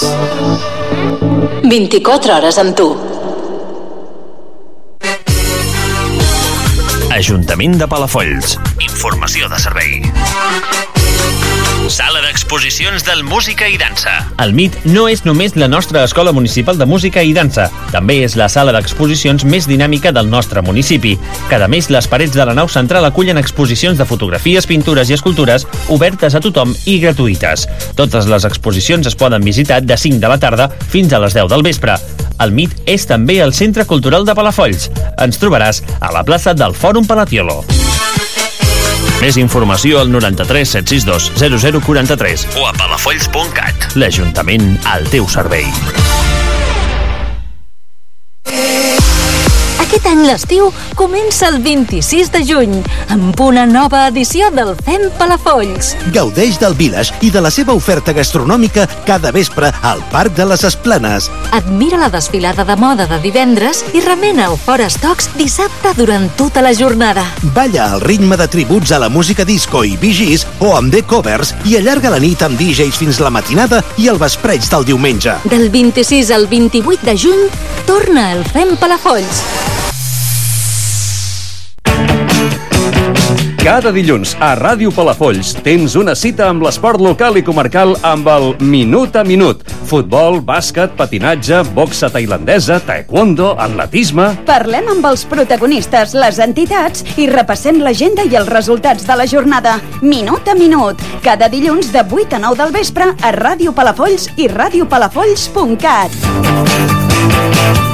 24 hores amb tu. Ajuntament de Palafolls. Informació de servei. Sala d'exposicions del Música i Dansa. El MIT no és només la nostra Escola Municipal de Música i Dansa. També és la sala d'exposicions més dinàmica del nostre municipi. Cada mes, les parets de la nau central acullen exposicions de fotografies, pintures i escultures obertes a tothom i gratuïtes. Totes les exposicions es poden visitar de 5 de la tarda fins a les 10 del vespre. El MIT és també el Centre Cultural de Palafolls. Ens trobaràs a la plaça del Fòrum Palatiolo. Més informació al 93 762 0043 o a palafolls.cat. L'Ajuntament al teu servei. Aquest any l'estiu comença el 26 de juny amb una nova edició del Fem Palafolls. Gaudeix del Village i de la seva oferta gastronòmica cada vespre al Parc de les Esplanes. Admira la desfilada de moda de divendres i remena el Fora Stocks dissabte durant tota la jornada. Balla al ritme de tributs a la música disco i vigis o amb The Covers i allarga la nit amb DJs fins la matinada i el vespreig del diumenge. Del 26 al 28 de juny torna el Fem Palafolls. Cada dilluns a Ràdio Palafolls tens una cita amb l'esport local i comarcal amb el Minut a Minut. Futbol, bàsquet, patinatge, boxa tailandesa, taekwondo, atletisme... Parlem amb els protagonistes, les entitats i repassem l'agenda i els resultats de la jornada. Minut a Minut. Cada dilluns de 8 a 9 del vespre a Ràdio Palafolls i radiopalafolls.cat.